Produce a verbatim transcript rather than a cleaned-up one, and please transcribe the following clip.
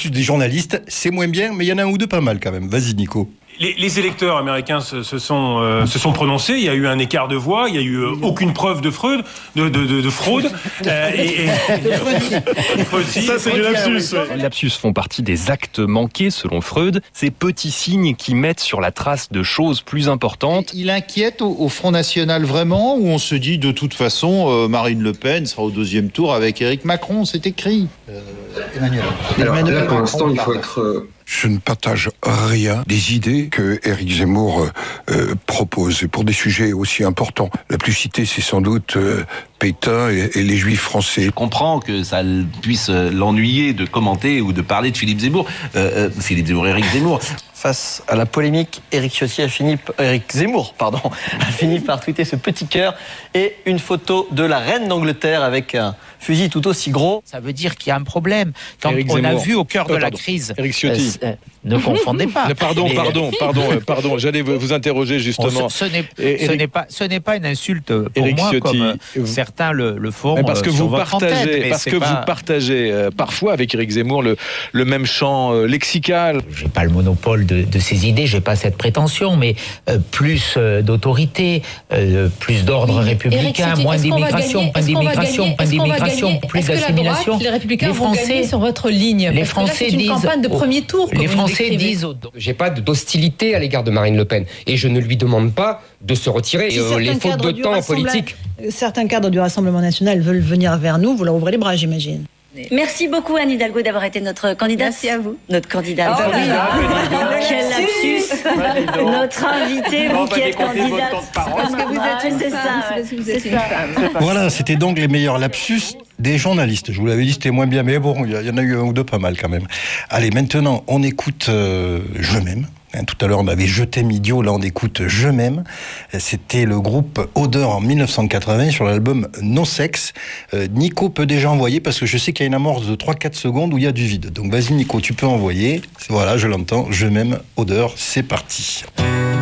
lapsus des journalistes, c'est moins bien, mais il y en a un ou deux pas mal quand même. Vas-y, Nico. Les, les électeurs américains se, se, sont, euh, se sont prononcés. Il y a eu un écart de voix. Il n'y a eu euh, aucune preuve de fraude. De, de, de, de fraude. Euh, et, et, et, Ça, c'est du lapsus. Les lapsus font partie des actes manqués, selon Freud. Ces petits signes qui mettent sur la trace de choses plus importantes. Il inquiète au, au Front National vraiment, ou on se dit de toute façon, euh, Marine Le Pen sera au deuxième tour avec Éric Macron, c'est écrit. Euh, Emmanuel. Alors Emmanuel là, pour Macron, l'instant, il faut être... Euh... Je ne partage rien des idées que Éric Zemmour euh, propose, et pour des sujets aussi importants. La plus citée, c'est sans doute euh, Pétain et, et les Juifs français. Je comprends que ça puisse l'ennuyer de commenter ou de parler de Philippe Zemmour. Euh, euh, Philippe Zemmour, Éric Zemmour. Face à la polémique, Éric Ciotti a fini, Éric Zemmour, pardon, a fini par tweeter ce petit cœur et une photo de la reine d'Angleterre avec un fusil tout aussi gros. Ça veut dire qu'il y a un problème. Quand Éric on Zemmour. a vu au cœur euh, de la pardon. crise, Éric Ciotti. Euh, ne confondez pas. Pardon, Mais, pardon, pardon, euh, pardon. J'allais vous, vous interroger justement. Ce, ce n'est, Et, ce Éric... n'est pas, ce n'est pas une insulte pour Éric moi, Ciotti, comme vous... certains le, le font. Mais parce que euh, vous sur votre partagez, antenne, mais parce c'est que pas... vous partagez euh, parfois avec Éric Zemmour le, le même champ euh, lexical. J'ai pas le monopole de, de ces idées, j'ai pas cette prétention, mais euh, plus euh, d'autorité, euh, plus d'ordre oui, républicain, moins d'immigration, moins d'immigration, moins d'immigration, plus d'assimilation. Les Républicains les Français, vont gagner sur votre ligne. Les parce Français que là, c'est une disent, campagne de premier tour. Les Français disent. J'ai pas d'hostilité à l'égard de Marine Le Pen et je ne lui demande pas de se retirer. Si euh, les fautes de temps politique. Certains cadres du Rassemblement national veulent venir vers nous, vous leur ouvrez les bras, j'imagine. Merci beaucoup Anne Hidalgo d'avoir été notre candidate. Merci à vous. Notre candidate. Oh, oui. là, Quel lapsus. Notre invitée, vous qui êtes candidate. Parce que vous êtes une c'est femme. ça. Parce que vous êtes C'est une ça. femme. Voilà, c'était donc les meilleurs lapsus des journalistes. Je vous l'avais dit, c'était moins bien, mais bon, il y, y en a eu un ou deux pas mal quand même. Allez, maintenant, on écoute euh, Je m'aime. Tout à l'heure, on avait Je t'aime idiot, là on écoute Je m'aime. C'était le groupe Odeur en dix-neuf cent quatre-vingts sur l'album No Sex. Euh, Nico peut déjà envoyer parce que je sais qu'il y a une amorce de trois à quatre secondes où il y a du vide. Donc vas-y Nico, tu peux envoyer. Voilà, je l'entends. Je m'aime, Odeur, c'est parti.